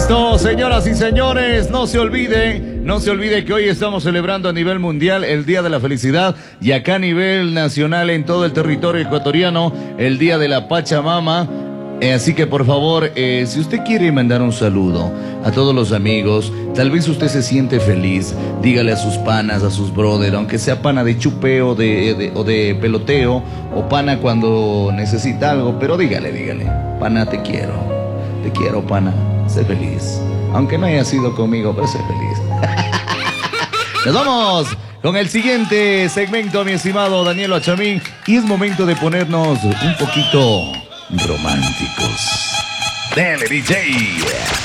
Listo, señoras y señores, no se olvide que hoy estamos celebrando a nivel mundial el Día de la Felicidad y acá a nivel nacional en todo el territorio ecuatoriano el Día de la Pachamama. Así que por favor, si usted quiere mandar un saludo a todos los amigos, tal vez usted se siente feliz, dígale a sus panas, a sus brothers, aunque sea pana de chupeo o de peloteo, o pana cuando necesita algo, pero dígale, pana, te quiero pana, sé feliz, aunque no haya sido conmigo, pero sé feliz. Nos vamos con el siguiente segmento, mi estimado Daniel Ochamín, y es momento de ponernos un poquito románticos. Dale, DJ.